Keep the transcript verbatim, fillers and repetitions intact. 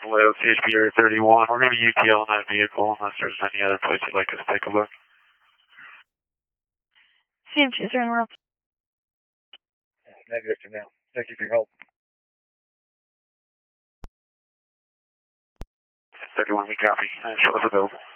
Vallejo, C H P Area thirty-one. We're going to be U T L on that vehicle unless there's any other place you'd like us to take a look. C M two, turn around. Negative for now. Thank you for your help. thirty-one, we copy. Uh, show us available.